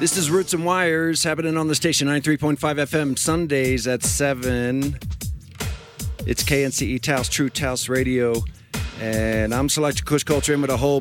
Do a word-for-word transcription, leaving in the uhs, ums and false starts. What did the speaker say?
This is Roots and Wires happening on the station, ninety-three point five F M, Sundays at seven. It's K N C E Taos, True Taos Radio. And I'm Selector Kush Culture in with a whole